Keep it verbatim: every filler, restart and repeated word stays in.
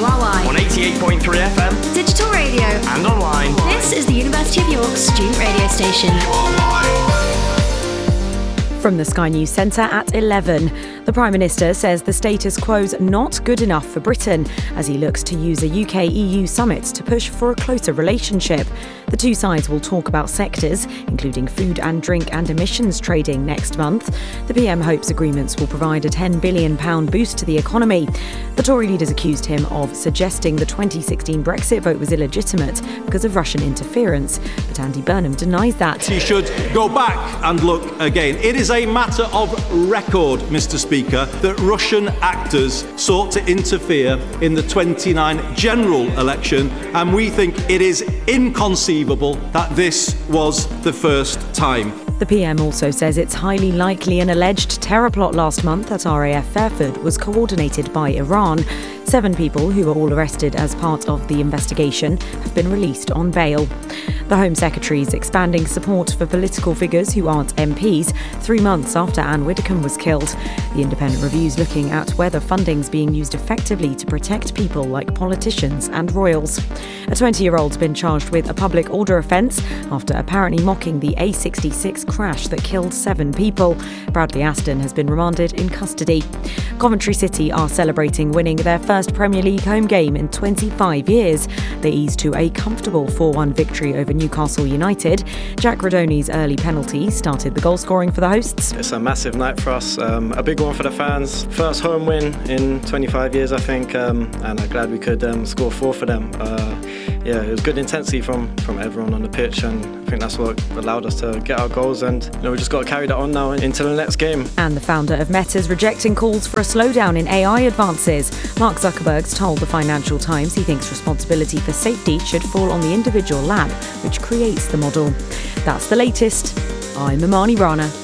R Y. On eighty-eight point three F M. Digital radio. And online. This is the University of York student radio station. From the Sky News Centre at eleven. The Prime Minister says the status quo's not good enough for Britain as he looks to use a U K E U summit to push for a closer relationship. The two sides will talk about sectors, including food and drink and emissions trading next month. The P M hopes agreements will provide a ten billion pounds boost to the economy. The Tory leaders accused him of suggesting the twenty sixteen Brexit vote was illegitimate because of Russian interference. But Andy Burnham denies that. He should go back and look again. It is a matter of record, Mister Speaker, that Russian actors sought to interfere in the twenty-nine general election, and we think it is inconceivable that this was the first time. The P M also says it's highly likely an alleged terror plot last month at R A F Fairford was coordinated by Iran. Seven people who were all arrested as part of the investigation have been released on bail. The Home Secretary is expanding support for political figures who aren't M Ps three months after Anne Widdecombe was killed. The Independent Review's looking at whether funding's being used effectively to protect people like politicians and royals. A twenty-year-old's been charged with a public order offence after apparently mocking the A sixty-six crash that killed seven people. Bradley Aston has been remanded in custody. Coventry City are celebrating winning their first Premier League home game in twenty-five years. They eased to a comfortable four one victory over Newcastle United. Jack Rodoni's early penalty started the goal scoring for the hosts. It's a massive night for us, um, a big one for the fans. First home win in twenty-five years, I think, um, and I'm glad we could um, score four for them. Uh, yeah, it was good intensity from, from everyone on the pitch, and I think that's what allowed us to get our goals, and you know, we just got to carry that on now into the next game. And the founder of Meta's rejecting calls for a slowdown in A I advances. Mark Zuckerberg's told the Financial Times he thinks responsibility for safety should fall on the individual lab which creates the model. That's the latest. I'm Imani Rana.